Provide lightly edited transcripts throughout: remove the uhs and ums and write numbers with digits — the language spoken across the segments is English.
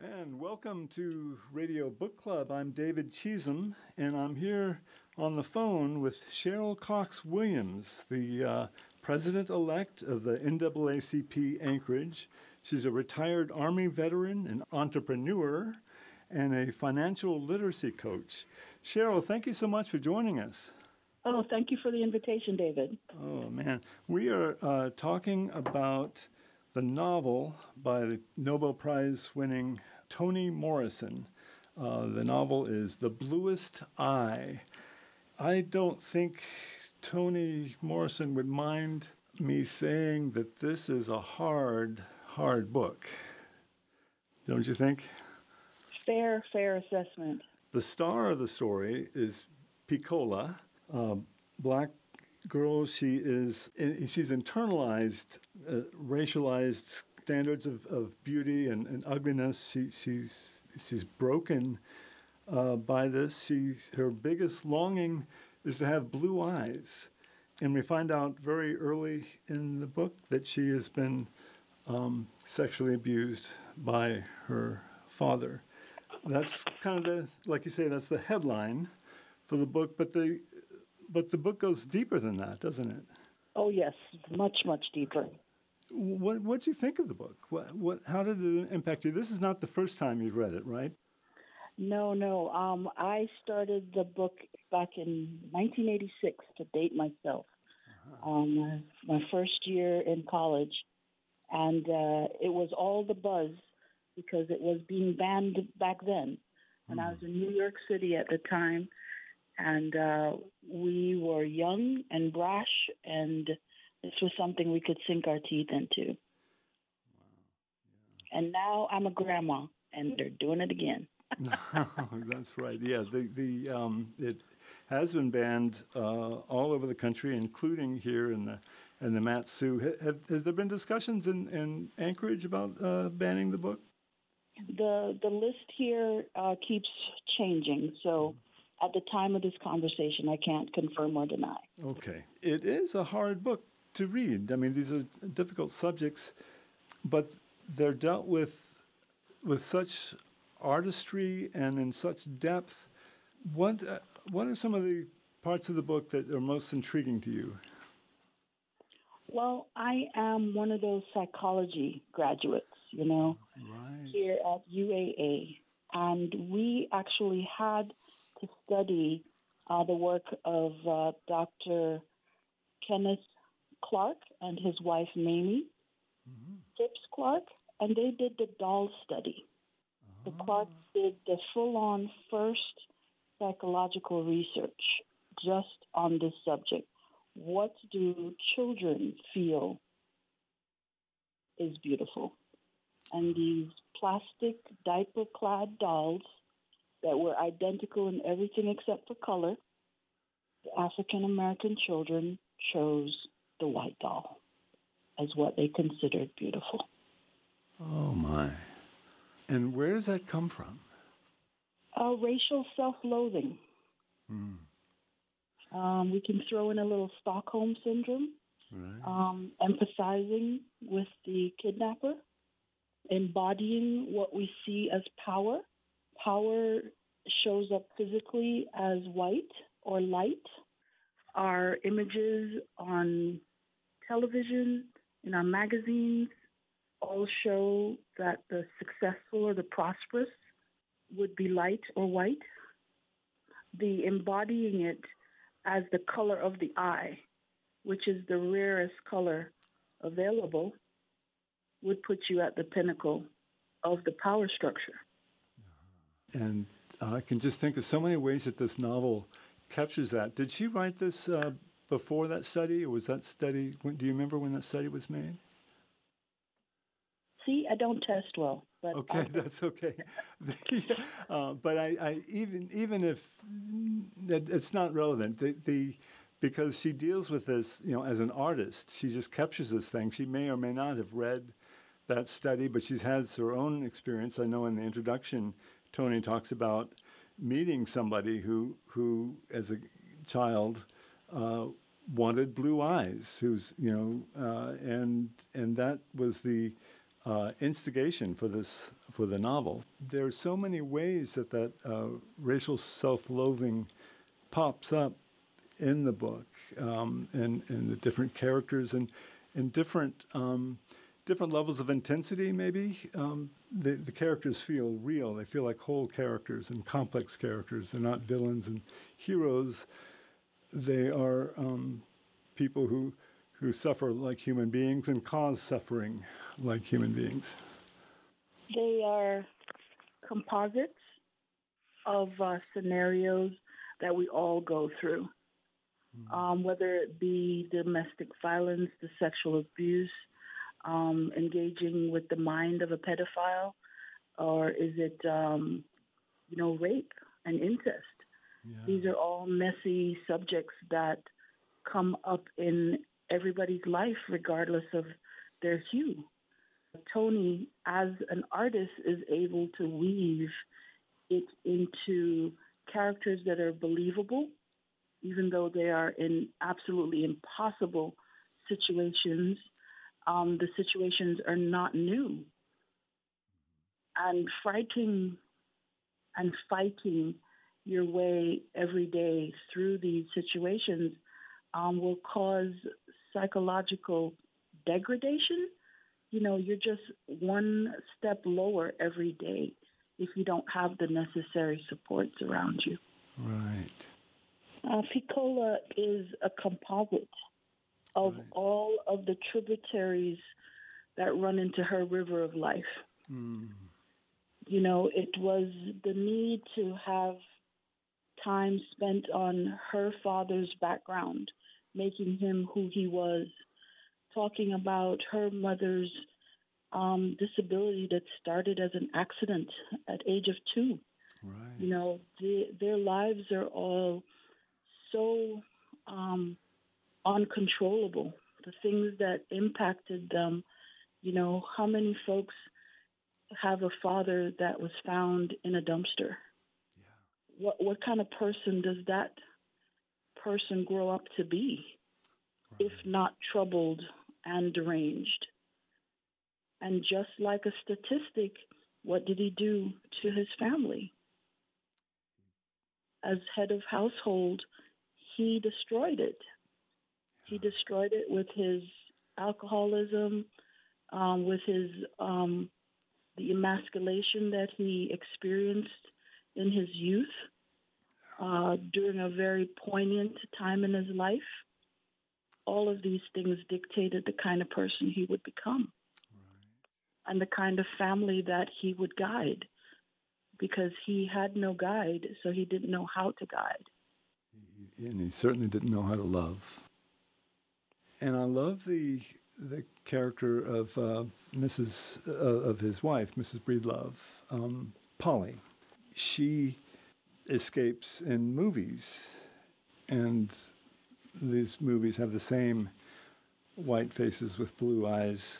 And welcome to Radio Book Club. I'm David Cheesem, and I'm here on the phone with Cheryl Cox Williams, the president-elect of the NAACP Anchorage. She's a retired Army veteran, an entrepreneur, and a financial literacy coach. Cheryl, thank you so much for joining us. Oh, thank you for the invitation, David. Oh, man. We are talking about the novel by the Nobel Prize winning Toni Morrison. The novel is The Bluest Eye. I don't think Toni Morrison would mind me saying that this is a hard book. Don't you think? Fair assessment. The star of the story is Pecola, a black girl. She's internalized racialized standards of beauty and ugliness. She's broken by this. Her biggest longing is to have blue eyes, and we find out very early in the book that she has been sexually abused by her father. That's kind of like you say, that's the headline for the book, but the book goes deeper than that, doesn't it? Oh yes, much deeper. What do you think of the book? How did it impact you? This is not the first time you've read it, right? No. I started the book back in 1986 to date myself. My first year in college, and it was all the buzz because it was being banned back then. And I was in New York City at the time, and we were young and brash, and this was something we could sink our teeth into. Wow. Yeah. And now I'm a grandma, and they're doing it again. That's right. Yeah, it has been banned all over the country, including here in the Mat-Su. Has there been discussions in Anchorage about banning the book? The list here keeps changing, so at the time of this conversation, I can't confirm or deny. Okay. It is a hard book to read. I mean, these are difficult subjects, but they're dealt with such artistry and in such depth. What are some of the parts of the book that are most intriguing to you? Well, I am one of those psychology graduates, right, here at UAA. And we actually had to study the work of Dr. Kenneth Clark and his wife, Mamie Phipps Clark, and they did the doll study. The Clarks did the full-on first psychological research just on this subject. What do children feel is beautiful? And these plastic diaper-clad dolls that were identical in everything except for color, the African-American children chose the white doll as what they considered beautiful. Oh, my. And where does that come from? Racial self-loathing. We can throw in a little Stockholm syndrome, right. Empathizing with the kidnapper, embodying what we see as power. Power shows up physically as white or light. Our images on television, in our magazines, all show that the successful or the prosperous would be light or white. The embodying it as the color of the eye, which is the rarest color available, would put you at the pinnacle of the power structure. And I can just think of so many ways that this novel captures that. Did she write this before that study, or was that study, do you remember when that study was made? See, I don't test well. But okay, that's okay. But I even if it's not relevant, because she deals with this, as an artist, she just captures this thing. She may or may not have read that study, but she has her own experience. I know in the introduction, Toni talks about meeting somebody who as a child, wanted blue eyes, and that was the instigation for the novel. There are so many ways that racial self-loathing pops up in the book, and the different characters and different levels of intensity. Maybe the characters feel real. They feel like whole characters and complex characters. They're not villains and heroes. They are people who suffer like human beings and cause suffering like human beings. They are composites of scenarios that we all go through, whether it be domestic violence, the sexual abuse, engaging with the mind of a pedophile, or is it, rape and incest? Yeah. These are all messy subjects that come up in everybody's life, regardless of their hue. Toni, as an artist, is able to weave it into characters that are believable, even though they are in absolutely impossible situations. The situations are not new. And fighting your way every day through these situations will cause psychological degradation. You're just one step lower every day if you don't have the necessary supports around you. Right. Pecola is a composite of all of the tributaries that run into her river of life. It was the need to have time spent on her father's background, making him who he was, talking about her mother's disability that started as an accident at age of 2. Right. Their lives are all so uncontrollable. The things that impacted them, how many folks have a father that was found in a dumpster? Yeah. What kind of person does that person grow up to be, if not troubled and deranged? And just like a statistic, what did he do to his family? As head of household, he destroyed it. He destroyed it with his alcoholism, with his the emasculation that he experienced in his youth during a very poignant time in his life. All of these things dictated the kind of person he would become, and the kind of family that he would guide, because he had no guide, so he didn't know how to guide. And he certainly didn't know how to love. And I love the character of of his wife, Mrs. Breedlove, Polly. She escapes in movies, and these movies have the same white faces with blue eyes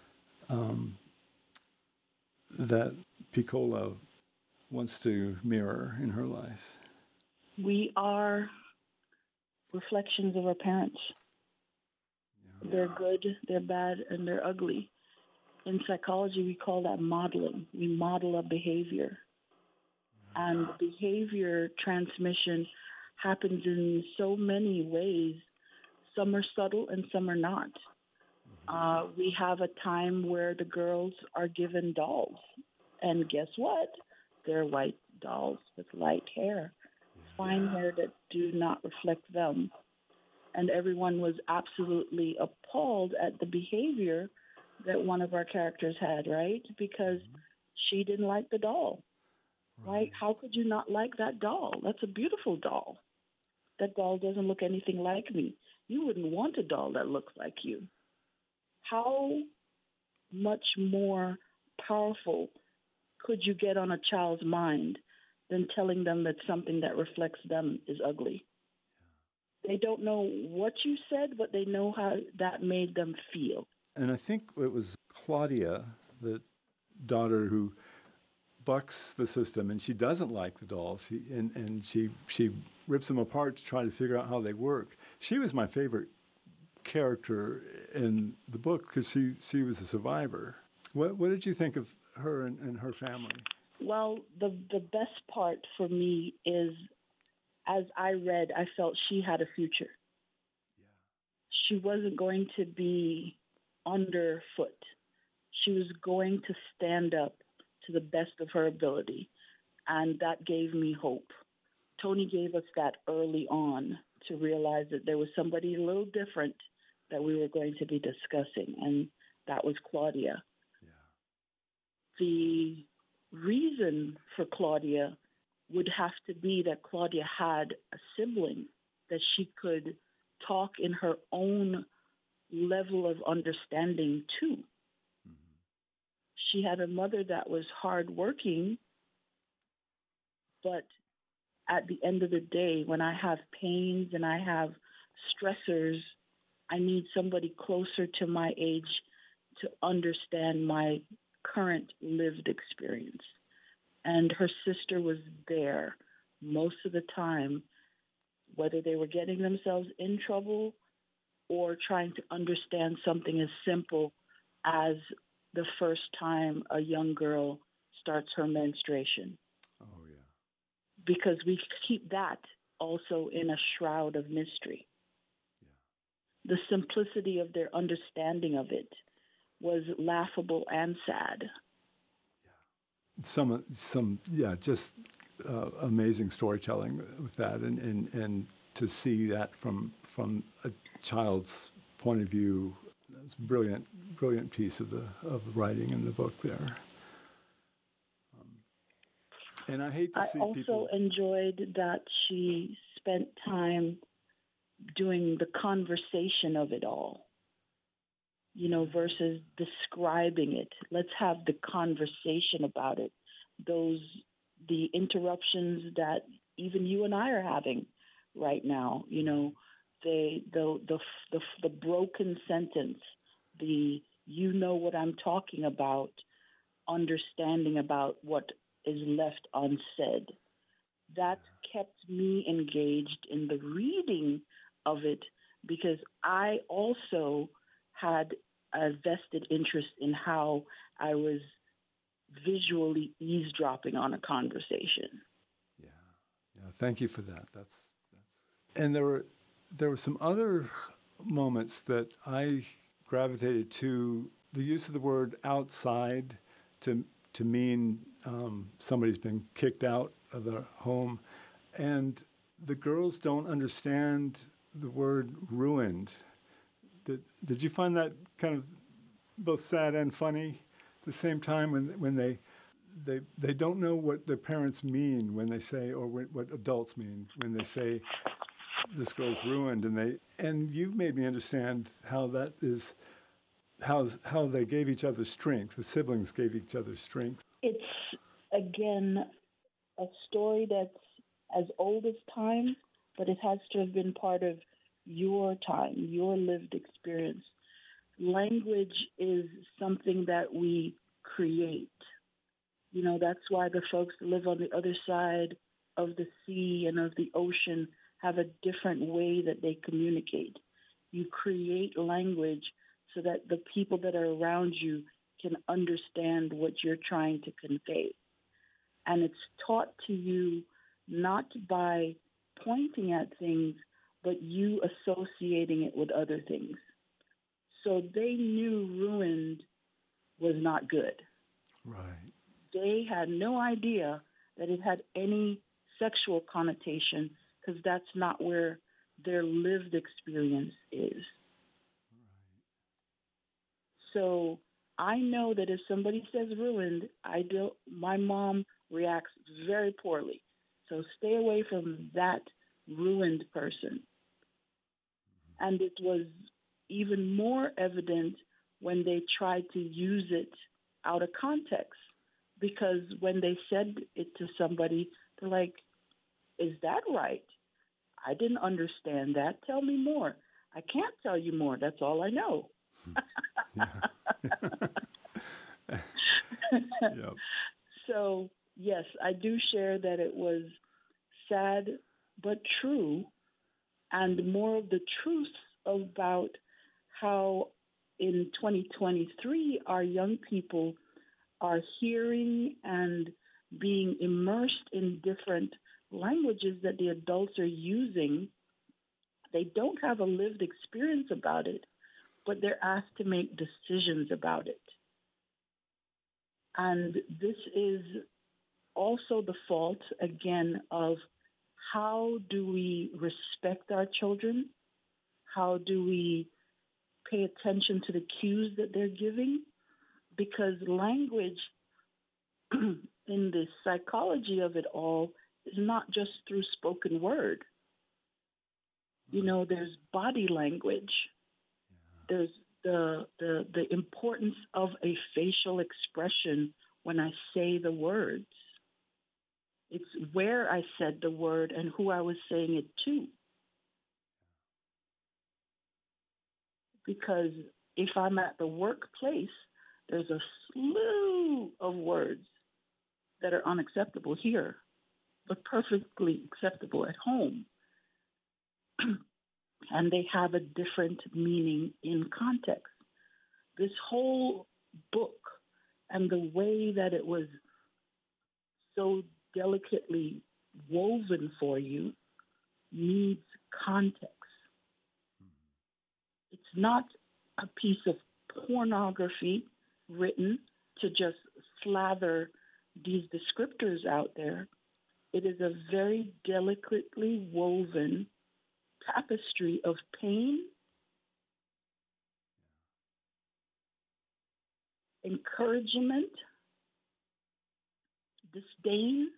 that Pecola wants to mirror in her life. We are reflections of our parents. Yeah. They're good, they're bad, and they're ugly. In psychology, we call that modeling. We model a behavior. And behavior transmission happens in so many ways. Some are subtle and some are not. We have a time where the girls are given dolls. And guess what? They're white dolls with light hair, fine hair that do not reflect them. And everyone was absolutely appalled at the behavior that one of our characters had, right? Because she didn't like the doll, right? How could you not like that doll? That's a beautiful doll. That doll doesn't look anything like me. You wouldn't want a doll that looks like you. How much more powerful could you get on a child's mind than telling them that something that reflects them is ugly? They don't know what you said, but they know how that made them feel. And I think it was Claudia, the daughter, who bucks the system, and she doesn't like the dolls, and she rips them apart to try to figure out how they work. She was my favorite character in the book because she was a survivor. What did you think of her and her family? Well, the best part for me is, as I read, I felt she had a future. She wasn't going to be underfoot. She was going to stand up to the best of her ability, and that gave me hope. Tony gave us that early on to realize that there was somebody a little different that we were going to be discussing, and that was Claudia. The reason for Claudia would have to be that Claudia had a sibling that she could talk in her own level of understanding to. She had a mother that was hardworking, but at the end of the day, when I have pains and I have stressors, I need somebody closer to my age to understand my current lived experience. And her sister was there most of the time, whether they were getting themselves in trouble or trying to understand something as simple as the first time a young girl starts her menstruation. Oh, yeah. Because we keep that also in a shroud of mystery. Yeah. The simplicity of their understanding of it was laughable and sad. Just amazing storytelling with that, and to see that from a child's point of view, it's a brilliant piece of the writing in the book there. And I hate to see people. I also enjoyed that she spent time doing the conversation of it all, versus describing it. Let's have the conversation about it. The interruptions that even you and I are having right now, the broken sentence, you know what I'm talking about, understanding about what is left unsaid. That kept me engaged in the reading of it because I also had a vested interest in how I was visually eavesdropping on a conversation. Yeah. Thank you for that. And there were some other moments that I gravitated to. The use of the word outside to mean somebody's been kicked out of their home, and the girls don't understand the word ruined. Did you find that kind of both sad and funny at the same time when they don't know what their parents mean when they say, or what adults mean when they say this girl's ruined, and you've made me understand how that is, how they gave each other strength. The siblings gave each other strength. It's again a story that's as old as time, but it has to have been part of your time, your lived experience. Language is something that we create. That's why the folks that live on the other side of the sea and of the ocean have a different way that they communicate. You create language so that the people that are around you can understand what you're trying to convey. And it's taught to you not by pointing at things, but you associating it with other things. So they knew ruined was not good. Right. They had no idea that it had any sexual connotation because that's not where their lived experience is. Right. So I know that if somebody says ruined, my mom reacts very poorly. So stay away from that ruined person. And it was even more evident when they tried to use it out of context. Because when they said it to somebody, they're like, is that right? I didn't understand that. Tell me more. I can't tell you more. That's all I know. Yep. So, yes, I do share that it was sad but true, and more of the truth about how in 2023, our young people are hearing and being immersed in different languages that the adults are using. They don't have a lived experience about it, but they're asked to make decisions about it. And this is also the fault, again, of how do we respect our children? How do we pay attention to the cues that they're giving? Because language, in the psychology of it all, is not just through spoken word. You know, there's body language. There's the importance of a facial expression when I say the words. It's where I said the word and who I was saying it to. Because if I'm at the workplace, there's a slew of words that are unacceptable here, but perfectly acceptable at home. And they have a different meaning in context. This whole book and the way that it was so delicately woven for you needs context. It's not a piece of pornography written to just slather these descriptors out there. It is a very delicately woven tapestry of pain, encouragement, disdain,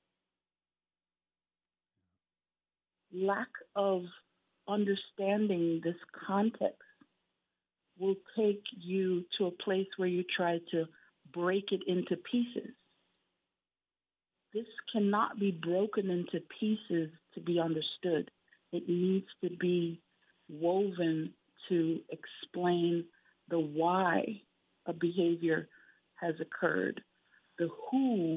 lack of understanding this context will take you to a place where you try to break it into pieces. This cannot be broken into pieces to be understood. It needs to be woven to explain the why a behavior has occurred, the who